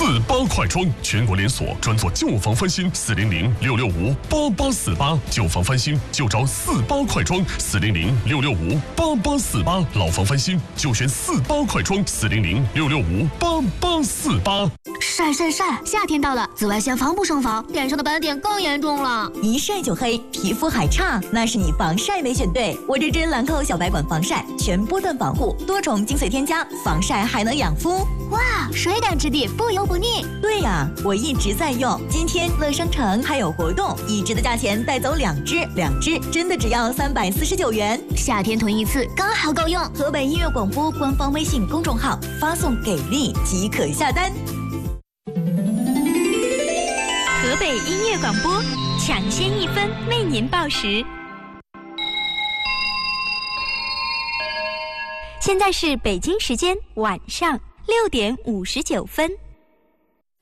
48快装，全国连锁，专做旧房翻新，400-665-8848，旧房翻新就找48快装，400-665-8848，老房翻新就选48快装，400-665-8848。 晒晒晒！夏天到了，紫外线防不胜防，脸上的斑点更严重了。 一晒就黑，皮肤还差，那是你防晒没选对。我这支兰蔻小白管防晒，全波段防护，多重精髓添加，防晒还能养肤。 哇，水感质地，不油不腻。 对呀，我一直在用。今天乐商城还有活动，一支的价钱带走2支，2支真的只要349元。 夏天囤一次刚好够用。 河北音乐广播官方微信公众号发送给力即可下单。 河北音乐广播，抢先1分为您报时。现在是北京时间晚上6点59分。